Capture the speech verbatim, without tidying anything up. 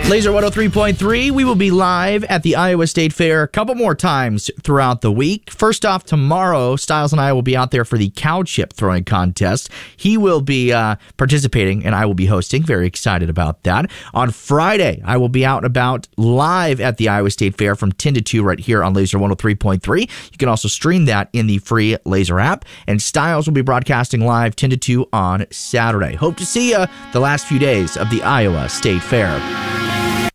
Laser one oh three point three, we will be live at the Iowa State Fair a couple more times throughout the week. First off, tomorrow, Styles and I will be out there for the cow chip throwing contest. He will be uh, participating, and I will be hosting. Very excited about that. On Friday, I will be out and about live at the Iowa State Fair from ten to two right here on Laser one oh three point three. You can also stream that in the free Laser app. And Styles will be broadcasting live ten to two on Saturday. Hope to see you the last few days of the Iowa State Fair.